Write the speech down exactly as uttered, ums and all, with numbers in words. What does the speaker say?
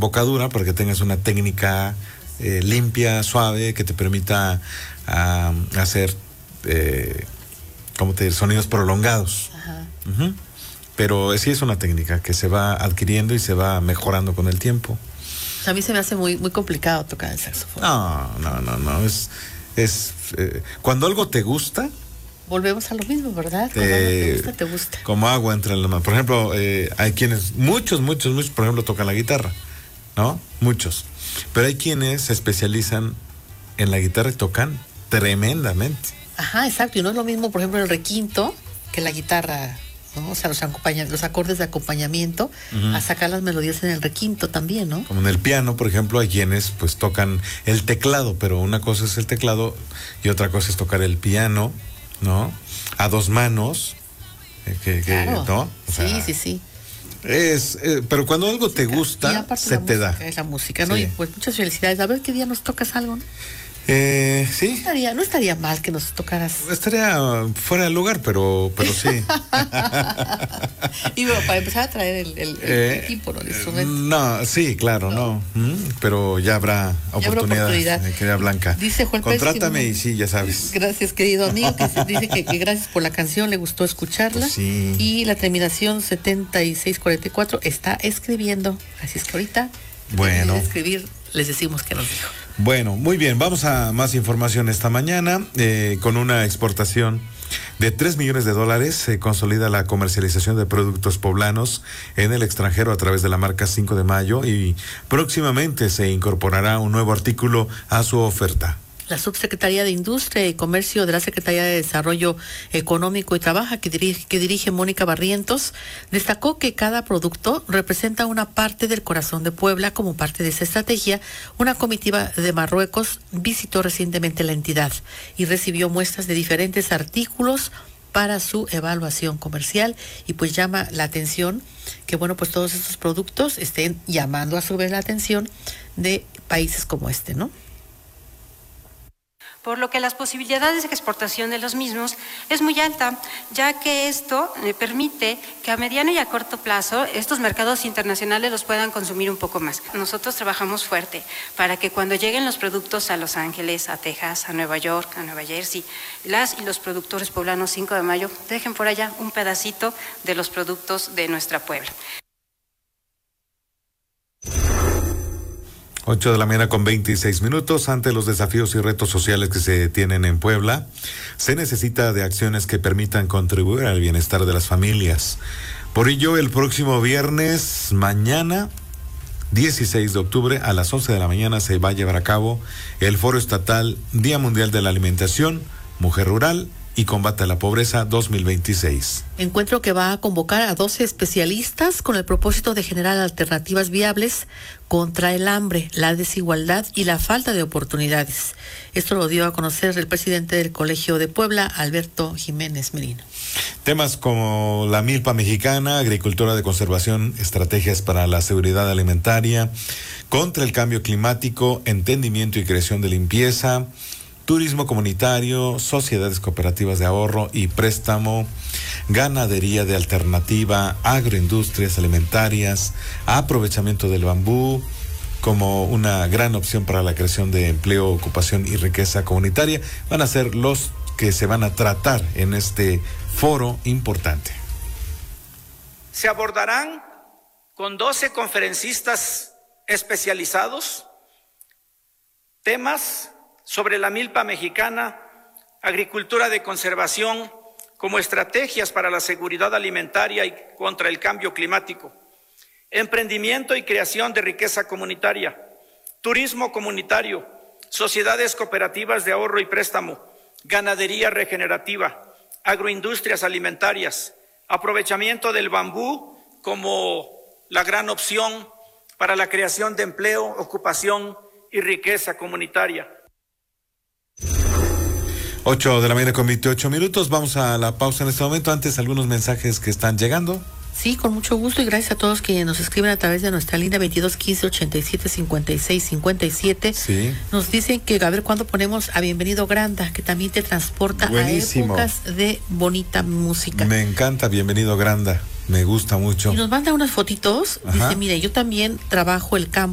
embocadura para que tengas una técnica eh, limpia, suave, que te permita uh, hacer eh, ¿cómo te digo? Sonidos prolongados. Ajá. Uh-huh. Pero sí es una técnica que se va adquiriendo y se va mejorando con el tiempo. A mí se me hace muy muy complicado tocar el saxofón. No, no, no, no. Es, es eh, cuando algo te gusta. Volvemos a lo mismo, ¿verdad? Cuando Eh, algo te gusta, te gusta. Como agua entra en la mano. Por ejemplo, eh, hay quienes, muchos, muchos, muchos, por ejemplo, tocan la guitarra, ¿no? Muchos. Pero hay quienes se especializan en la guitarra y tocan tremendamente. Ajá, exacto. Y no es lo mismo, por ejemplo, el requinto que la guitarra, ¿no? O sea, los, acompaña, los acordes de acompañamiento, uh-huh. a sacar las melodías en el requinto también, ¿no? Como en el piano, por ejemplo, hay quienes pues tocan el teclado, pero una cosa es el teclado y otra cosa es tocar el piano, ¿no? A dos manos, eh, que, claro. que, ¿no? O sea, sí, sí, sí. Es, eh, pero cuando algo te gusta, se te da. Es la música, ¿no? Sí. Y pues muchas felicidades. A ver qué día nos tocas algo, ¿no? Eh, sí. No estaría, no estaría mal que nos tocaras. Estaría fuera de lugar, pero, pero sí. Y bueno, para empezar a traer el, el, el eh, equipo, ¿no? El instrumento. No, sí, claro, no. no. Mm, pero ya habrá ya oportunidad, oportunidad. Eh, querida Blanca. Dice Juan Contrátame Pérez, y sí, ya sabes. Gracias, querido amigo, que dice que, que gracias por la canción, le gustó escucharla. Pues sí. Y la terminación setenta y seis cuarenta y cuatro está escribiendo. Así es que ahorita, bueno, de escribir, les decimos que nos dijo. Bueno, muy bien, vamos a más información esta mañana. Eh, con una exportación de tres millones de dólares se consolida la comercialización de productos poblanos en el extranjero a través de la marca cinco de mayo y próximamente se incorporará un nuevo artículo a su oferta. La Subsecretaría de Industria y Comercio de la Secretaría de Desarrollo Económico y Trabajo, que dirige, que dirige Mónica Barrientos, destacó que cada producto representa una parte del corazón de Puebla. Como parte de esa estrategia, una comitiva de Marruecos visitó recientemente la entidad y recibió muestras de diferentes artículos para su evaluación comercial, y pues llama la atención que, bueno, pues todos estos productos estén llamando a su vez la atención de países como este, ¿no? Por lo que las posibilidades de exportación de los mismos es muy alta, ya que esto eh, permite que a mediano y a corto plazo estos mercados internacionales los puedan consumir un poco más. Nosotros trabajamos fuerte para que cuando lleguen los productos a Los Ángeles, a Texas, a Nueva York, a Nueva Jersey, las y los productores poblanos cinco de mayo dejen por allá un pedacito de los productos de nuestra Puebla. ocho de la mañana con veintiséis minutos. Ante los desafíos y retos sociales que se tienen en Puebla, se necesita de acciones que permitan contribuir al bienestar de las familias. Por ello, el próximo viernes, mañana, dieciséis de octubre, a las once de la mañana, se va a llevar a cabo el Foro Estatal Día Mundial de la Alimentación, Mujer Rural y Combate a la Pobreza dos mil veintiséis. Encuentro que va a convocar a doce especialistas con el propósito de generar alternativas viables contra el hambre, la desigualdad y la falta de oportunidades. Esto lo dio a conocer el presidente del Colegio de Puebla, Alberto Jiménez Merino. Temas como la milpa mexicana, agricultura de conservación, estrategias para la seguridad alimentaria, contra el cambio climático, entendimiento y creación de limpieza, turismo comunitario, sociedades cooperativas de ahorro y préstamo, ganadería de alternativa, agroindustrias alimentarias, aprovechamiento del bambú como una gran opción para la creación de empleo, ocupación y riqueza comunitaria, van a ser los que se van a tratar en este foro importante. Se abordarán con doce conferencistas especializados temas sobre la milpa mexicana, agricultura de conservación como estrategias para la seguridad alimentaria y contra el cambio climático, emprendimiento y creación de riqueza comunitaria, turismo comunitario, sociedades cooperativas de ahorro y préstamo, ganadería regenerativa, agroindustrias alimentarias, aprovechamiento del bambú como la gran opción para la creación de empleo, ocupación y riqueza comunitaria. ocho de la mañana con veintiocho minutos. Vamos a la pausa en este momento. Antes, algunos mensajes que están llegando. Sí, con mucho gusto y gracias a todos que nos escriben a través de nuestra línea veintidós quince ochenta y siete cincuenta y seis cincuenta y siete. Sí. Nos dicen que a ver cuándo ponemos a Bienvenido Granda, que también te transporta Buenísimo. a épocas de bonita música. Me encanta Bienvenido Granda, me gusta mucho. Y nos manda unas fotitos. Ajá. Dice, mire, yo también trabajo el campo.